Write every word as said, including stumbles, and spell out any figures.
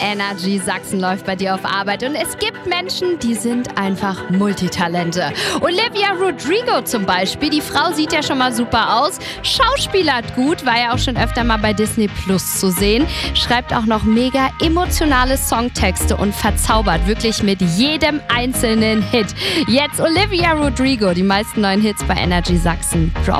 Energy Sachsen läuft bei dir auf Arbeit und es gibt Menschen, die sind einfach Multitalente. Olivia Rodrigo zum Beispiel, die Frau sieht ja schon mal super aus, schauspielert gut, war ja auch schon öfter mal bei Disney Plus zu sehen, schreibt auch noch mega emotionale Songtexte und verzaubert wirklich mit jedem einzelnen Hit. Jetzt Olivia Rodrigo, die meisten neuen Hits bei Energy Sachsen. Drop